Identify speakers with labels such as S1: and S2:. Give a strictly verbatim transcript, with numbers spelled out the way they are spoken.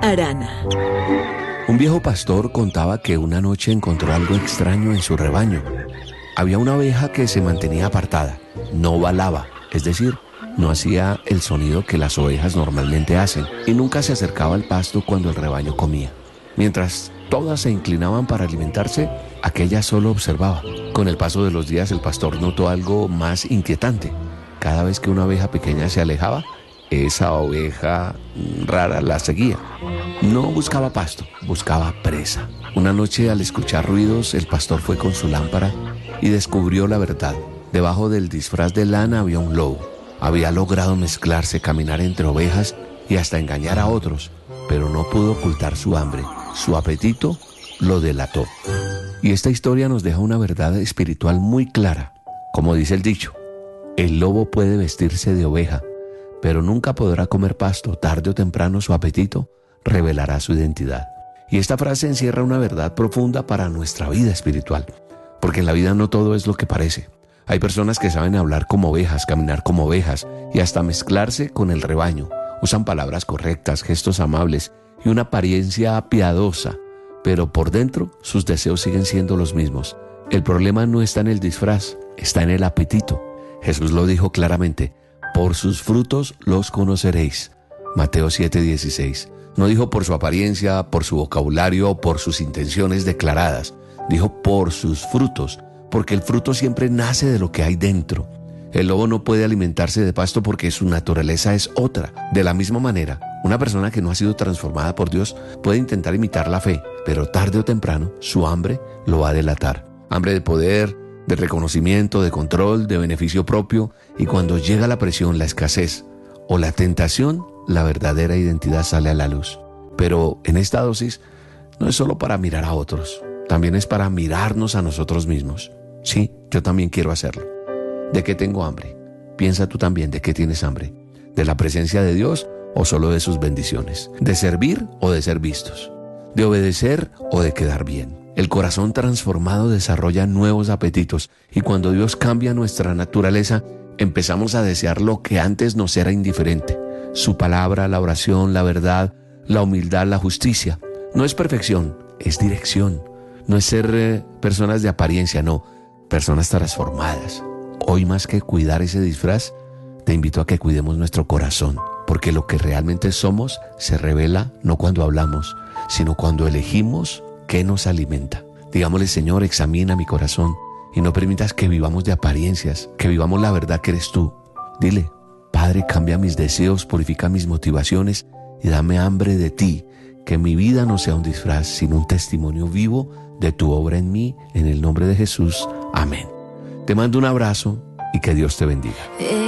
S1: Arana.
S2: Un viejo pastor contaba que una noche encontró algo extraño en su rebaño. Había una oveja que se mantenía apartada, no balaba, es decir, no hacía el sonido que las ovejas normalmente hacen y nunca se acercaba al pasto cuando el rebaño comía. Mientras todas se inclinaban para alimentarse, aquella solo observaba. Con el paso de los días el pastor notó algo más inquietante. Cada vez que una oveja pequeña se alejaba, esa oveja rara la seguía. No buscaba pasto, buscaba presa. Una noche, al escuchar ruidos, el pastor fue con su lámpara y descubrió la verdad. Debajo del disfraz de lana había un lobo. Había logrado mezclarse, caminar entre ovejas y hasta engañar a otros, pero no pudo ocultar su hambre. Su apetito lo delató. Y esta historia nos deja una verdad espiritual muy clara. Como dice el dicho, el lobo puede vestirse de oveja, pero nunca podrá comer pasto. Tarde o temprano su apetito revelará su identidad. Y esta frase encierra una verdad profunda para nuestra vida espiritual, porque en la vida no todo es lo que parece. Hay personas que saben hablar como ovejas, caminar como ovejas y hasta mezclarse con el rebaño. Usan palabras correctas, gestos amables y una apariencia piadosa, pero por dentro sus deseos siguen siendo los mismos. El problema no está en el disfraz, está en el apetito. Jesús lo dijo claramente: por sus frutos los conoceréis. Mateo siete dieciséis. No dijo por su apariencia, por su vocabulario o por sus intenciones declaradas. Dijo por sus frutos, porque el fruto siempre nace de lo que hay dentro. El lobo no puede alimentarse de pasto porque su naturaleza es otra. De la misma manera, una persona que no ha sido transformada por Dios puede intentar imitar la fe, pero tarde o temprano su hambre lo va a delatar. Hambre de poder, de reconocimiento, de control, de beneficio propio, y cuando llega la presión, la escasez o la tentación, la verdadera identidad sale a la luz. Pero en esta dosis no es solo para mirar a otros, también es para mirarnos a nosotros mismos. Sí, yo también quiero hacerlo. ¿De qué tengo hambre? Piensa tú también de qué tienes hambre. ¿De la presencia de Dios o solo de sus bendiciones? ¿De servir o de ser vistos? ¿De obedecer o de quedar bien? El corazón transformado desarrolla nuevos apetitos, y cuando Dios cambia nuestra naturaleza, empezamos a desear lo que antes nos era indiferente. Su palabra, la oración, la verdad, la humildad, la justicia. No es perfección, es dirección. No es ser eh, personas de apariencia, no, personas transformadas. Hoy, más que cuidar ese disfraz, te invito a que cuidemos nuestro corazón, porque lo que realmente somos se revela no cuando hablamos, sino cuando elegimos qué nos alimenta. Digámosle: Señor, examina mi corazón y no permitas que vivamos de apariencias, que vivamos la verdad que eres tú. Dile: Padre, cambia mis deseos, purifica mis motivaciones y dame hambre de ti, que mi vida no sea un disfraz, sino un testimonio vivo de tu obra en mí, en el nombre de Jesús. Amén. Te mando un abrazo y que Dios te bendiga.